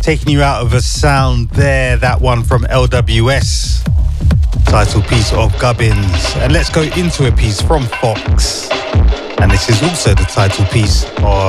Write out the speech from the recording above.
Taking you out of a sound there, that one from LWS, title piece of Gubbins. And let's go into a piece from Fox. And this is also the title piece of